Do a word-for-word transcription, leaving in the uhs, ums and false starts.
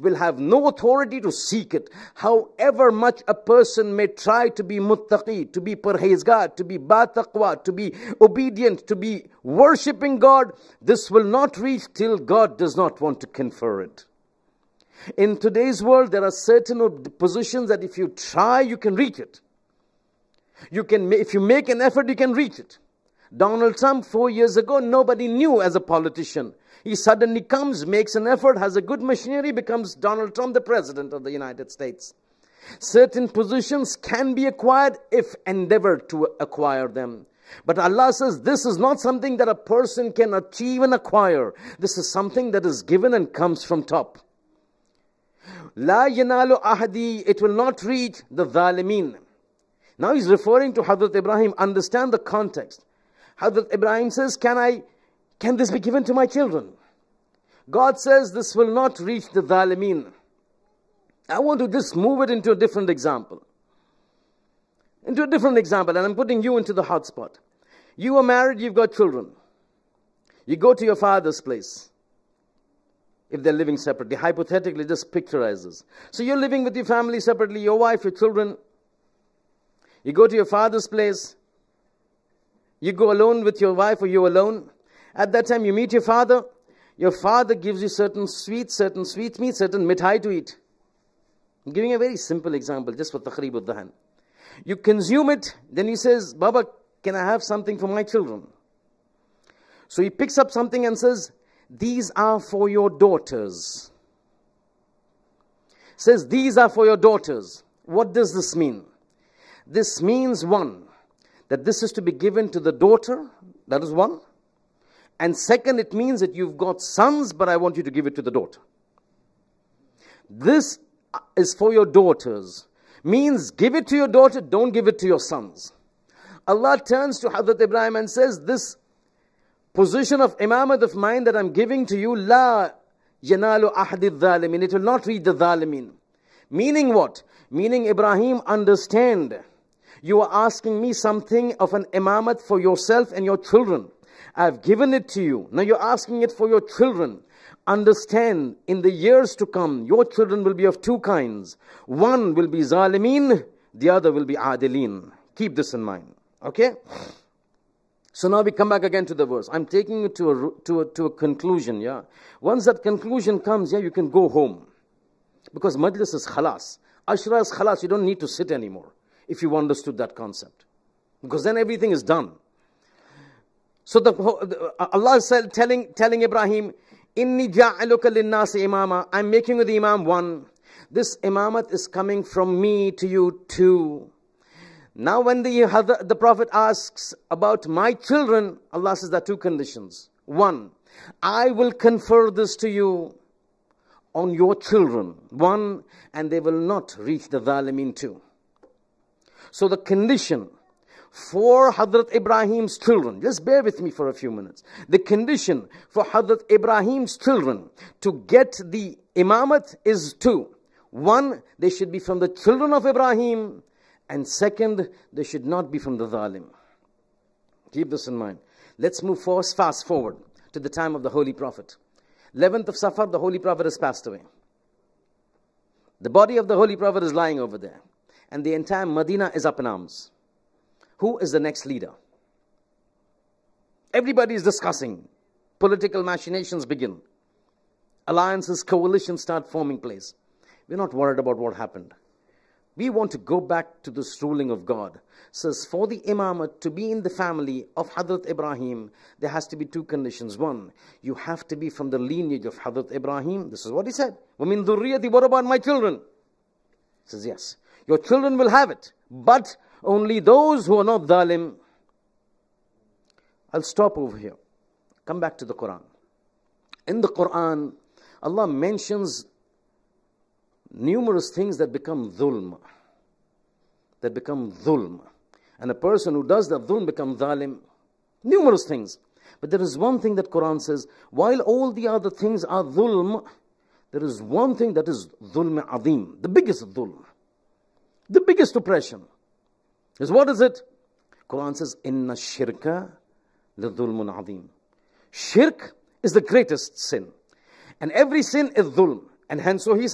will have no authority to seek it. However much a person may try to be muttaqi, to be parhezgar, to be ba-taqwa, to be obedient, to be worshipping God, this will not reach till God does not want to confer it. In today's world, there are certain positions that if you try, you can reach it. You can, if you make an effort, you can reach it. Donald Trump, four years ago, nobody knew as a politician. He suddenly comes, makes an effort, has a good machinery, becomes Donald Trump, the President of the United States. Certain positions can be acquired if endeavored to acquire them. But Allah says this is not something that a person can achieve and acquire. This is something that is given and comes from top. La yanalu ahadi, it will not reach the zalimin. Now he's referring to Hazrat Ibrahim. Understand the context. Hazrat Ibrahim says, can I, can this be given to my children? God says this will not reach the zalimin. I want to just move it into a different example. Into a different example, and I'm putting you into the hot spot. You are married, you've got children. You go to your father's place. If they're living separately, hypothetically, just picturizes. So you're living with your family separately, your wife, your children. You go to your father's place. You go alone with your wife or you're alone. At that time you meet your father. Your father gives you certain sweets, certain sweet meat, certain mithai to eat. I'm giving a very simple example just for taqreeb al-dhahan. You consume it, then he says, Baba, can I have something for my children? So he picks up something and says, these are for your daughters. Says, these are for your daughters. What does this mean? This means, one, that this is to be given to the daughter. That is one. And second, it means that you've got sons, but I want you to give it to the daughter. This is for your daughters. Means give it to your daughter, don't give it to your sons. Allah turns to Hazrat Ibrahim and says, this position of imamat of mine that I'm giving to you, la yanalu ahdi dhalimin. It will not reach the dhalimin. Meaning what? Meaning, Ibrahim, understand. You are asking me something of an imamat for yourself and your children. I've given it to you. Now you're asking it for your children. Understand, in the years to come, your children will be of two kinds. One will be zalimin, the other will be adilin. Keep this in mind. Okay? So now we come back again to the verse. I'm taking you to a, to a, to a conclusion, yeah? Once that conclusion comes, yeah, you can go home. Because majlis is khalas. Ashra is khalas. You don't need to sit anymore, if you understood that concept. Because then everything is done. So the, the Allah is telling, telling Ibrahim, Inni ja'aluka linnasi imama. I'm making you the imam one. This imamat is coming from me to you too. Now when the, the Prophet asks about my children, Allah says there are two conditions. One, I will confer this to you on your children. One, and they will not reach the zalimin too. So the condition for Hazrat Ibrahim's children, just bear with me for a few minutes. The condition for Hazrat Ibrahim's children to get the imamat is two. One, they should be from the children of Ibrahim. And second, they should not be from the zalim. Keep this in mind. Let's move fast, fast forward to the time of the Holy Prophet. eleventh of Safar, the Holy Prophet has passed away. The body of the Holy Prophet is lying over there. And the entire Medina is up in arms. Who is the next leader? Everybody is discussing. Political machinations begin. Alliances, coalitions start forming place. We're not worried about what happened. We want to go back to this ruling of God. It says, for the imamat to be in the family of Hazrat Ibrahim, there has to be two conditions. One, you have to be from the lineage of Hazrat Ibrahim. This is what he said. وَمِن ذُرِّيَّتِي, what about my children? He says, yes. Your children will have it. But only those who are not dhalim. I'll stop over here. Come back to the Quran. In the Quran, Allah mentions numerous things that become dhulm. That become dhulm. And a person who does that dhulm becomes dhalim. Numerous things. But there is one thing that Quran says, while all the other things are dhulm, there is one thing that is dhulm azim. The biggest dhulm. The biggest oppression. Is what is it? Quran says, Inna shirka la dhulmun azim. Shirk is the greatest sin. And every sin is dhulm. And hence so he